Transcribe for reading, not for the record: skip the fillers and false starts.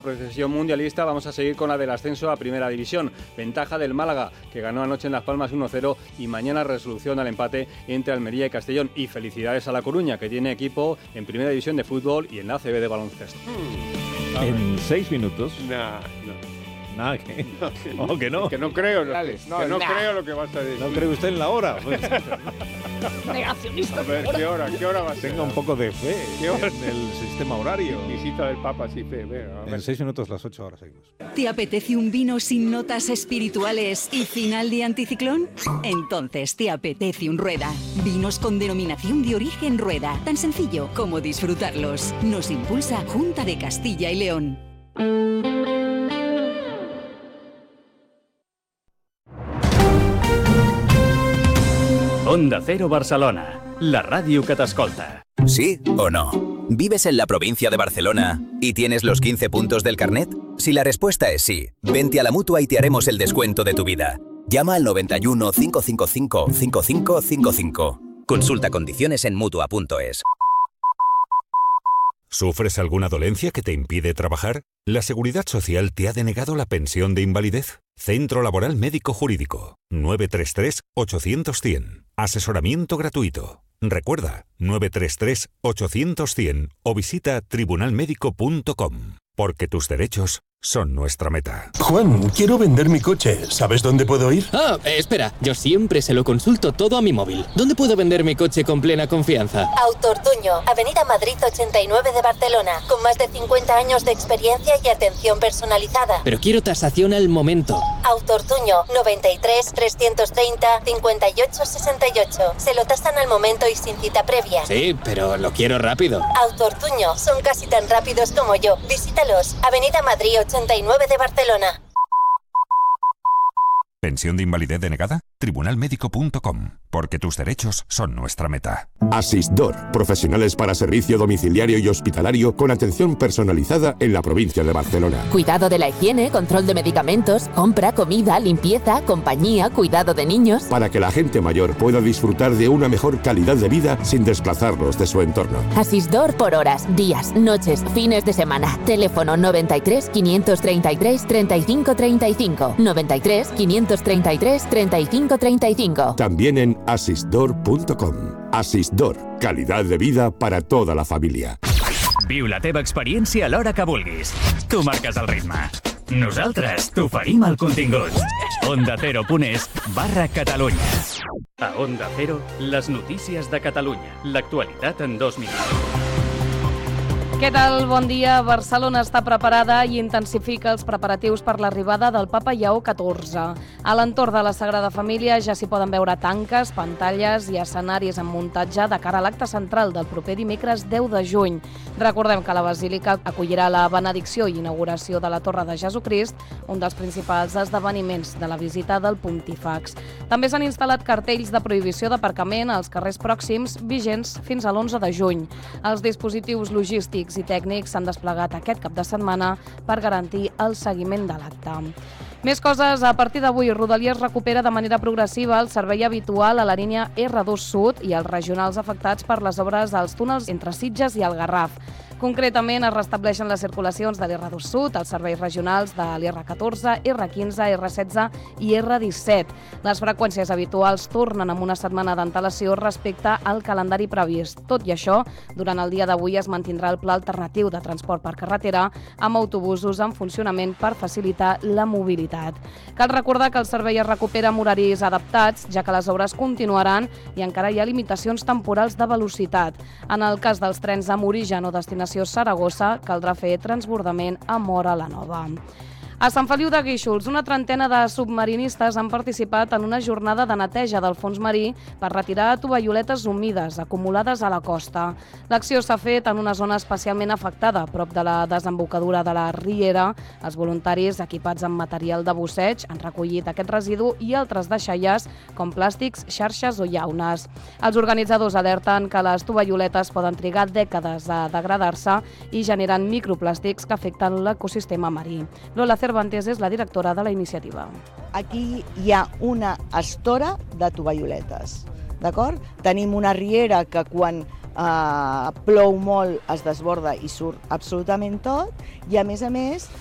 Procesión mundialista, vamos a seguir con la del ascenso a Primera División. Ventaja del Málaga, que ganó anoche en Las Palmas 1-0 y mañana resolución al empate entre Almería y Castellón. Y felicidades a La Coruña, que tiene equipo en Primera División de fútbol y en la ACB de baloncesto. En 6 minutos. Nada, que no. Que no. Que no creo, no creo lo que vas a decir. ¿No cree usted en la hora? Negacionista. A ver, ¿qué hora va a ser? Tenga un poco de fe en el sistema horario. Visita del Papa, sí, fe. En 6 minutos, las 8 horas seguimos. ¿Te apetece un vino sin notas espirituales y final de anticiclón? Entonces te apetece un Rueda. Vinos con denominación de origen Rueda. Tan sencillo como disfrutarlos. Nos impulsa Junta de Castilla y León. Onda Cero Barcelona, la ràdio que t'escolta. ¿Sí o no? ¿Vives en la provincia de Barcelona y tienes los 15 puntos del carnet? Si la respuesta es sí, vente a la Mutua y te haremos el descuento de tu vida. Llama al 91 555 5555. Consulta condiciones en Mutua.es. ¿Sufres alguna dolencia que te impide trabajar? ¿La Seguridad Social te ha denegado la pensión de invalidez? Centro Laboral Médico Jurídico. 933-800-100. Asesoramiento gratuito. Recuerda, 933-800-100 o visita tribunalmedico.com. Porque tus derechos son nuestra meta. Juan, quiero vender mi coche. ¿Sabes dónde puedo ir? Espera. Yo siempre se lo consulto todo a mi móvil. ¿Dónde puedo vender mi coche con plena confianza? Autortuño, Avenida Madrid 89 de Barcelona. Con más de 50 años de experiencia y atención personalizada. Pero quiero tasación al momento. Autortuño, 93 330 58 68. Se lo tasan al momento y sin cita previa. Sí, pero lo quiero rápido. Autortuño, son casi tan rápidos como yo. Visítalos. Avenida Madrid 89 de Barcelona. ¿Pensión de invalidez denegada? Tribunalmedico.com. Porque tus derechos son nuestra meta. Asisdor, profesionales para servicio domiciliario y hospitalario con atención personalizada en la provincia de Barcelona. Cuidado de la higiene, control de medicamentos, compra, comida, limpieza, compañía, cuidado de niños. Para que la gente mayor pueda disfrutar de una mejor calidad de vida sin desplazarlos de su entorno. Asisdor por horas, días, noches, fines de semana. Teléfono 93 533 35 35. 93 533 35 35. También en asisdor.com. Asisdor, calidad de vida para toda la família. Viu la teva experiència a l'hora que vulguis. Tu marques el ritme. Nosaltres t'oferim el contingut. OndaCero.es/Catalunya. A Onda Cero, les notícies de Catalunya. L'actualitat en 2 minuts. Què tal? Bon dia. Barcelona està preparada i intensifica els preparatius per l'arribada del Papa Lleó XIV. A l'entorn de la Sagrada Família ja s'hi poden veure tanques, pantalles i escenaris en muntatge de cara a l'acte central del proper dimecres 10 de juny. Recordem que la Basílica acollirà la benedicció i inauguració de la Torre de Jesucrist, un dels principals esdeveniments de la visita del Pontífex. També s'han instal·lat cartells de prohibició d'aparcament als carrers pròxims vigents fins a l'11 de juny. Els dispositius logístics i tècnics s'han desplegat aquest cap de setmana per garantir el seguiment de l'acte. Més coses, a partir d'avui, Rodalies recupera de manera progressiva el servei habitual a la línia R2 Sud i els regionals afectats per les obres als túnels entre Sitges i el Garraf. Concretament, es restableixen les circulacions de l'R2 Sud, els serveis regionals de l'R14, R15, R16 i R17. Les freqüències habituals tornen amb una setmana d'antelació respecte al calendari previst. Tot i això, durant el dia d'avui es mantindrà el pla alternatiu de transport per carretera amb autobusos en funcionament per facilitar la mobilitat. Cal recordar que el servei es recupera amb horaris adaptats, ja que les obres continuaran i encara hi ha limitacions temporals de velocitat. En el cas dels trens amb origen o destinació Saragossa, caldrà fer transbordament a Móra la Nova. A Sant Feliu de Guíxols, una trentena de submarinistes han participat en una jornada de neteja del fons marí per retirar tovalloletes humides acumulades a la costa. L'acció s'ha fet en una zona especialment afectada, prop de la desembocadura de la Riera. Els voluntaris, equipats amb material de busseig, han recollit aquest residu i altres deixalles, com plàstics, xarxes o llaunes. Els organitzadors alerten que les tovalloletes poden trigar dècades a degradar-se i generen microplàstics que afecten l'ecosistema marí. Lola Cervantes és la directora de la iniciativa. Aquí hi ha una estora de tovalloletes, d'acord? Tenim una riera que quan plou molt, es desborda i surt absolutament tot, i a més